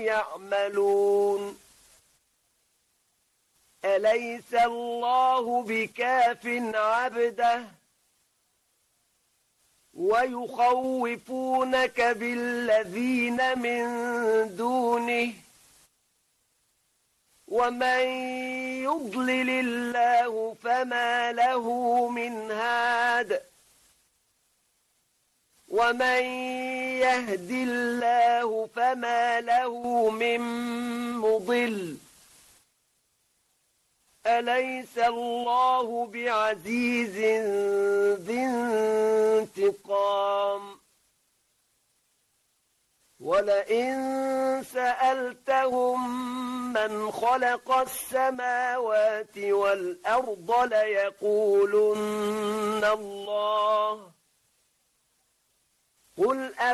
يعملون أليس الله بكاف عبده ويخوفونك بالذين من دونه ومن يضلل الله فما له من هاد ومن يهد الله فما له من مضل أليس الله بعزيز ذي انتقام ولئن سألتهم من خلق السماوات والأرض ليقولن الله قل